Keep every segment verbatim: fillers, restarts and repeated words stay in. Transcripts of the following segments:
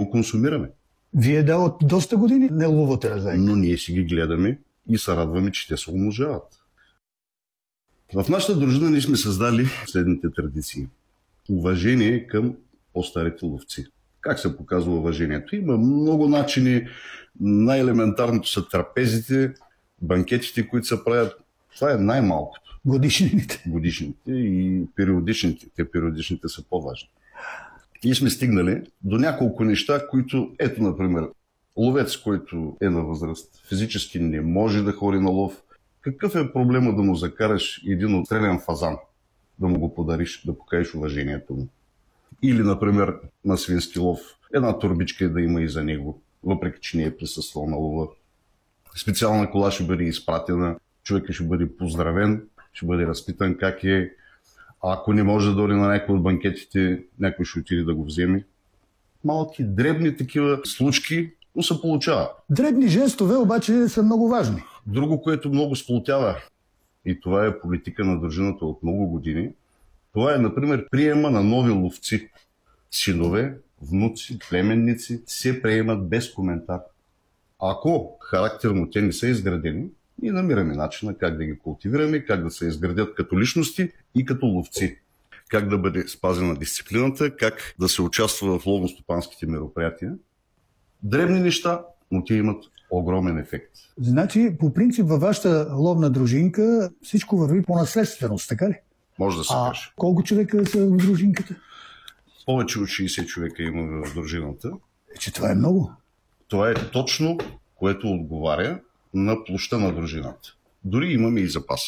го консумираме. Вие да от доста години не ловувате разайка. Но ние си ги гледаме и се радваме, че те се умножават. В нашата дружина ние сме създали следните традиции. Уважение към по-старите ловци. Как се показва уважението? Има много начини. Най-елементарното са трапезите, банкетите, които се правят. Това е най-малкото. Годишните. Годишните и периодичните. Те периодичните са по-важни. И сме стигнали до няколко неща, които, ето, например, ловец, който е на възраст, физически не може да ходи на лов. Какъв е проблема да му закараш един отстрелян фазан, да му го подариш, да покажеш уважението му? Или, например, на свински лов, една турбичка да има и за него, въпреки че не е присъствал на лова. Специална кола ще бъде изпратена, човекът ще бъде поздравен, ще бъде разпитан как е. А ако не може да дойде на някой от банкетите, някой ще отиде да го вземе. Малки, дребни такива случки, но се получава. Дребни жестове обаче са много важни. Друго, което много сплотява, и това е политика на дружината от много години, това е, например, приема на нови ловци. Синове, внуци, племенници се приемат без коментар. Ако характерно те не са изградени, и намираме начина как да ги култивираме, как да се изградят като личности и като ловци. Как да бъде спазена дисциплината, как да се участва в ловно-стопанските мероприятия. Дребни неща, но те имат огромен ефект. Значи, по принцип, във вашата ловна дружинка всичко върви по наследственост, така ли? Може да се а, каже. Колко човека са в дружинката? Повече от шейсет човека има в дружината. Е, че това е много. Това е точно, което отговаря на площа на дружината. Дори имаме и запас.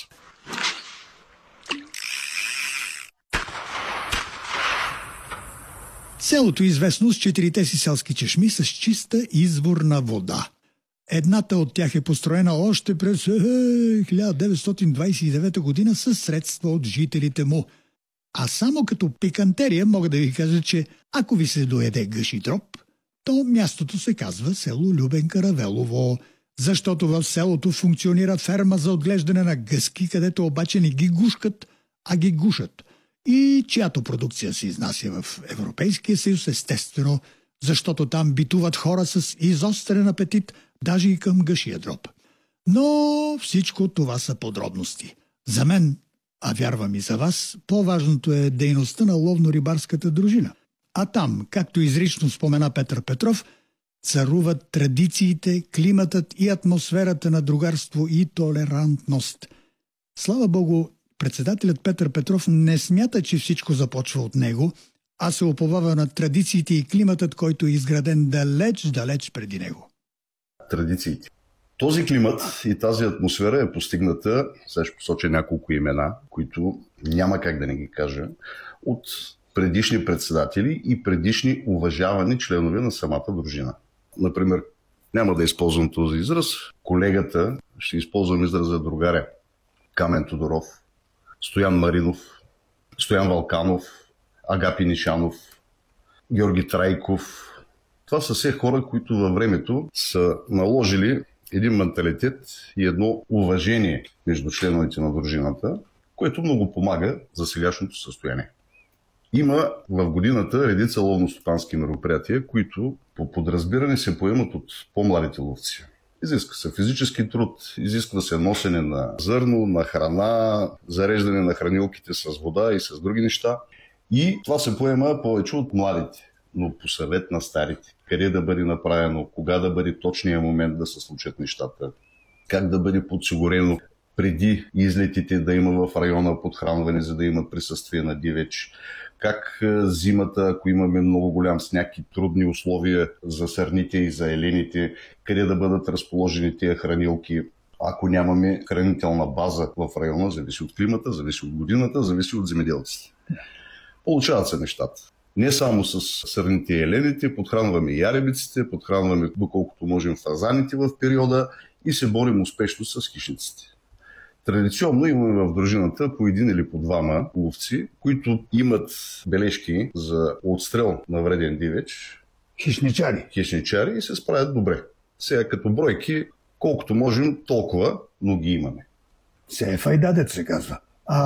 Селото е известно с четирите си селски чешми с чиста изворна вода. Едната от тях е построена още през хиляда деветстотин двадесет и девета година със средства от жителите му. А само като пикантерия мога да ви кажа, че ако ви се доеде гъши троп, то мястото се казва село Любен Каравелово, защото в селото функционира ферма за отглеждане на гъски, където обаче не ги гушкат, а ги гушат. И чиято продукция се изнася в Европейския съюз, естествено, защото там битуват хора с изострен апетит, даже и към гъшия дроб. Но всичко това са подробности. За мен, а вярвам и за вас, по-важното е дейността на ловно-рибарската дружина. А там, както изрично спомена Петър Петров, царуват традициите, климатът и атмосферата на другарство и толерантност. Слава Богу, председателят Петър Петров не смята, че всичко започва от него, а се уповава на традициите и климатът, който е изграден далеч-далеч преди него. Традициите. Този климат и тази атмосфера е постигната, сега ще посоча няколко имена, които няма как да не ги кажа, от предишни председатели и предишни уважавани членове на самата дружина. Например, няма да използвам този израз, колегата, ще използвам израза другаря, Камен Тодоров, Стоян Маринов, Стоян Валканов, Агапи Нишанов, Георги Трайков. Това са все хора, които във времето са наложили един менталитет и едно уважение между членовете на дружината, което много помага за сегашното състояние. Има в годината редица ловно-стопански мероприятия, които по подразбиране се поемат от по-младите ловци. Изиска се физически труд, изисква се носене на зърно, на храна, зареждане на хранилките с вода и с други неща. И това се поема повече от младите, но по съвет на старите. Къде да бъде направено, кога да бъде точният момент да се случат нещата, как да бъде подсигурено преди излетите да има в района подхранване, за да има присъствие на дивеч. Как зимата, ако имаме много голям сняг и трудни условия за сърните и за елените, къде да бъдат разположени тези хранилки. Ако нямаме хранителна база в района, зависи от климата, зависи от годината, зависи от земеделците. Получават се нещата. Не само с сърните и елените, подхранваме яребиците, подхранваме доколкото можем фазаните в периода и се борим успешно с хищниците. Традиционно имаме в дружината по един или по двама ловци, които имат бележки за отстрел на вреден дивеч. Хищничари. Хищничари и се справят добре. Сега като бройки, колкото можем, толкова, но ги имаме. Се е файдадец, се казва.